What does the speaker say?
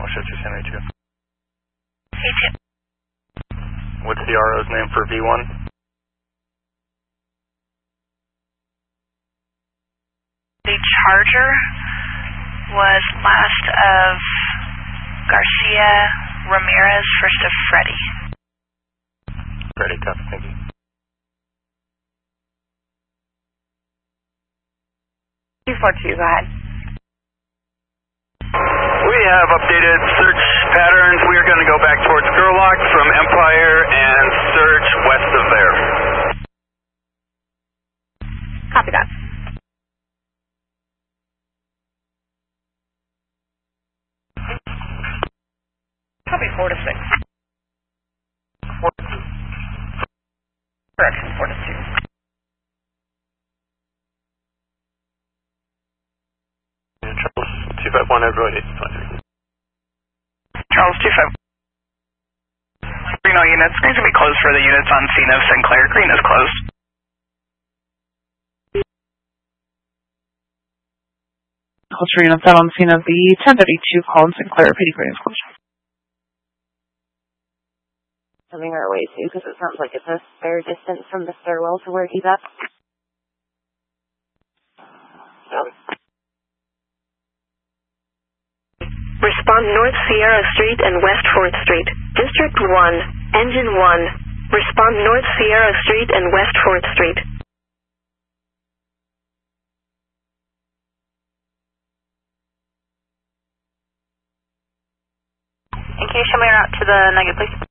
Westchester San Mateo. A2. What's the RO's name for V1? The Charger was last of Garcia Ramirez, first of Freddie. Freddie, copy, thank you. Two, go ahead. We have updated search patterns. We are going to go back towards Gerlach from Empire and search west of there. Copy that. Copy 4 to 6. 4 to 2. Correction, 4 to 2. Charles 251, Edroid 853. Charles 25. Reno units. Green's going to be closed for the units on scene of Sinclair. Green is closed. Close for units out on scene of the 1032 call in Sinclair. PD Green is closed. Coming our way too, because it sounds like it's a fair distance from the stairwell to where he's at. Respond North Sierra Street and West 4th Street. District 1, Engine 1. Respond North Sierra Street and West 4th Street. And can you show me around to the Nugget, please?